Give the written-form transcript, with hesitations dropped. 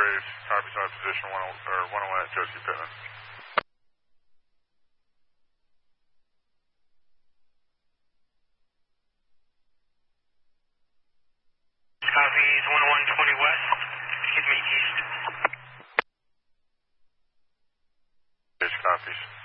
Graves, copies on position 101 at Josie Pittman. Copies 10120 west, give me east. Copies.